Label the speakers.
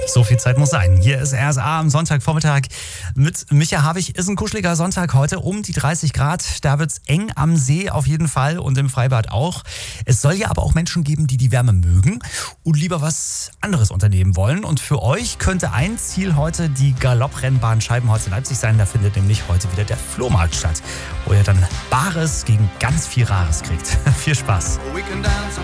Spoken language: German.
Speaker 1: So viel Zeit muss sein. Hier ist RSA am Sonntagvormittag mit Micha Havig. Ist ein kuscheliger Sonntag heute, um die 30 Grad. Da wird's eng am See auf jeden Fall und im Freibad auch. Es soll ja aber auch Menschen geben, die die Wärme mögen und lieber was anderes unternehmen wollen. Und für euch könnte ein Ziel heute die Galopprennbahn Scheibenholz in Leipzig sein. Da findet nämlich heute wieder der Flohmarkt statt, wo ihr dann Bares gegen ganz viel Rares kriegt. Viel Spaß.
Speaker 2: We can dance